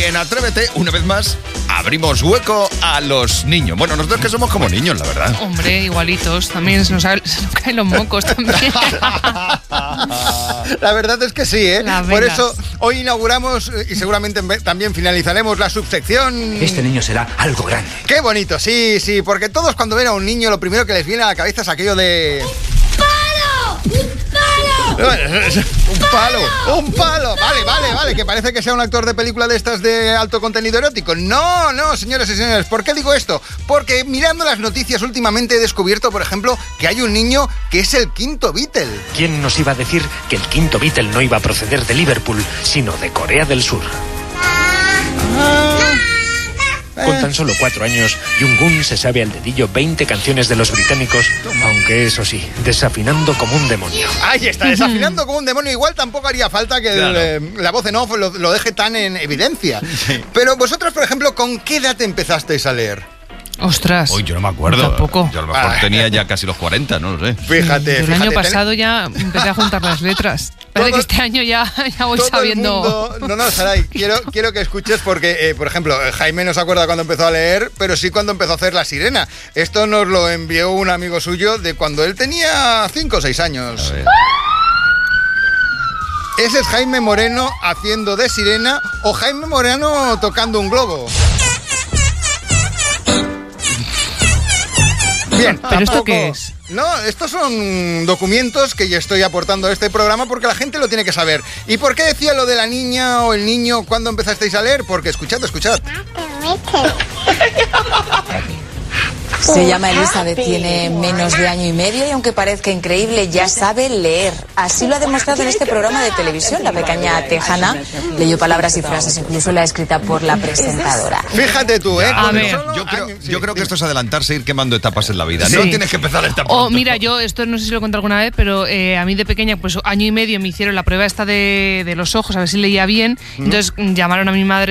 Y en Atrévete, una vez más, abrimos hueco a los niños. Bueno, nosotros que somos como niños, la verdad. Hombre, igualitos. También se nos caen los mocos también. La verdad es que sí, ¿eh? Las Por venas. eso hoy inauguramos y seguramente también finalizaremos la subsección... Este niño será algo grande. ¡Qué bonito! Sí, sí, porque todos cuando ven a un niño lo primero que les viene a la cabeza es aquello de... ¡Un palo! Vale, que parece que sea un actor de película de estas de alto contenido erótico. No, señoras y señores, ¿por qué digo esto? Porque mirando las noticias últimamente he descubierto, por ejemplo, que hay un niño que es el quinto Beatle. ¿Quién nos iba a decir que el quinto Beatle no iba a proceder de Liverpool, sino de Corea del Sur? Con tan solo 4 años, Jung-un se sabe al dedillo 20 canciones de los británicos, aunque eso sí, desafinando como un demonio. Ahí está, desafinando como un demonio. Igual tampoco haría falta que la voz en off lo deje tan en evidencia. Sí. Pero vosotros, por ejemplo, ¿con qué edad empezaste a leer? Ostras. Uy, yo no me acuerdo. Tampoco. Yo a lo mejor tenía ya casi los 40, no lo sé. Fíjate. El año pasado ya empecé a juntar las letras. Parece que este año ya voy sabiendo. No, Saray, quiero que escuches porque, por ejemplo, Jaime no se acuerda cuando empezó a leer, pero sí cuando empezó a hacer La Sirena. Esto nos lo envió un amigo suyo de cuando él tenía 5 o 6 años. ¿Ese es Jaime Moreno haciendo de sirena o Jaime Moreno tocando un globo? Bien, ¿Pero esto qué es? No, estos son documentos que yo estoy aportando a este programa porque la gente lo tiene que saber. ¿Y por qué decía lo de la niña o el niño cuando empezasteis a leer? Porque escuchad. Se llama Elizabeth, tiene menos de año y medio y aunque parezca increíble, ya sabe leer. Así lo ha demostrado en este programa de televisión. La pequeña tejana leyó palabras y frases, incluso la escrita por la presentadora. Fíjate tú, ¿eh? A ver. Yo creo que esto es adelantarse, ir quemando etapas en la vida. Sí. No tienes que empezar esta pronto. Mira, yo esto no sé si lo he contado alguna vez, pero a mí de pequeña, pues año y medio me hicieron la prueba esta de los ojos, a ver si leía bien. Entonces llamaron a mi madre